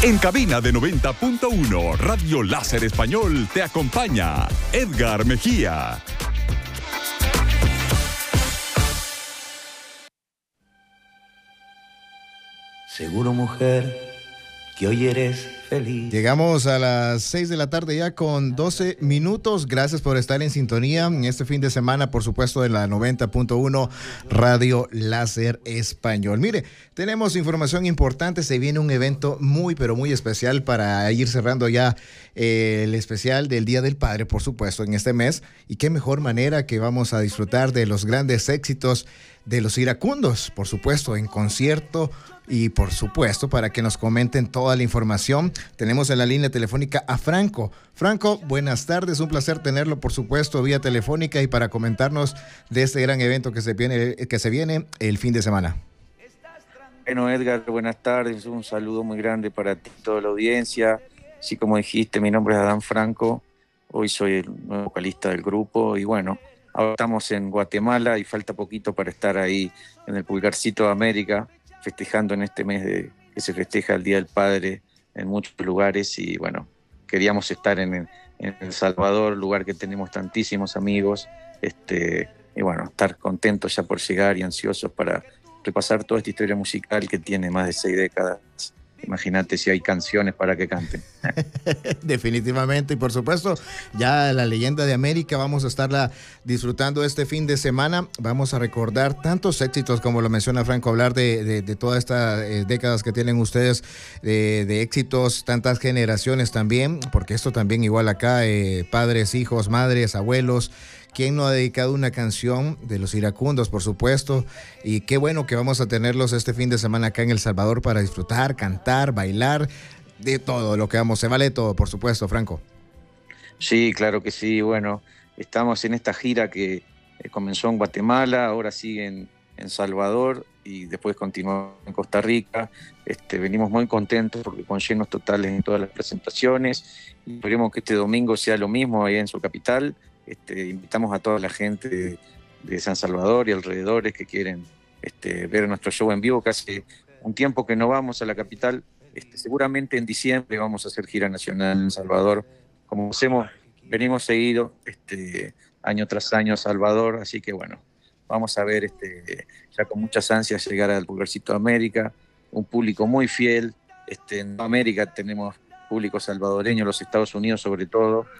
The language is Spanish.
En cabina de 90.1, Radio Láser Español te acompaña Edgar Mejía. Seguro, mujer, que hoy eres feliz. Llegamos a las 6 de la tarde ya con 12 minutos. Gracias por estar en sintonía en este fin de semana, por supuesto, en la 90.1 Radio Láser Español. Mire, tenemos información importante. Se viene un evento muy, pero muy especial para ir cerrando ya el especial del Día del Padre, por supuesto, en este mes. Y qué mejor manera que vamos a disfrutar de los grandes éxitos de los iracundos, por supuesto, en concierto. Y por supuesto, para que nos comenten toda la información, tenemos en la línea telefónica a Franco. Franco, buenas tardes, un placer tenerlo, por supuesto, vía telefónica y para comentarnos de este gran evento que se viene el fin de semana. Bueno, Edgar, buenas tardes, un saludo muy grande para ti y toda la audiencia. Sí, como dijiste, mi nombre es Adán Franco, hoy soy el nuevo vocalista del grupo y bueno, ahora estamos en Guatemala y falta poquito para estar ahí en el Pulgarcito de América, festejando en este mes que se festeja el Día del Padre en muchos lugares y bueno, queríamos estar en El Salvador, lugar que tenemos tantísimos amigos, y bueno, estar contentos ya por llegar y ansiosos para repasar toda esta historia musical que tiene más de 6 décadas. Imagínate si hay canciones para que canten. Definitivamente, y por supuesto, ya la leyenda de América vamos a estarla disfrutando este fin de semana. Vamos a recordar tantos éxitos, como lo menciona Franco, hablar de todas estas décadas que tienen ustedes, de éxitos, tantas generaciones también, porque esto también igual acá, padres, hijos, madres, abuelos. ¿Quién no ha dedicado una canción de los iracundos, por supuesto? Y qué bueno que vamos a tenerlos este fin de semana acá en El Salvador para disfrutar, cantar, bailar, de todo lo que vamos. Se vale todo, por supuesto, Franco. Sí, claro que sí. Bueno, estamos en esta gira que comenzó en Guatemala, ahora sigue en Salvador y después continúa en Costa Rica. Venimos muy contentos porque con llenos totales en todas las presentaciones y esperemos que este domingo sea lo mismo ahí en su capital. Invitamos a toda la gente de San Salvador y alrededores que quieren ver nuestro show en vivo, que hace un tiempo que no vamos a la capital. Seguramente en diciembre vamos a hacer gira nacional en Salvador, como hacemos, venimos seguido año tras año a Salvador, así que bueno, vamos a ver ya con muchas ansias llegar al Pulgarcito de América, un público muy fiel. En América tenemos público salvadoreño, los Estados Unidos sobre todo,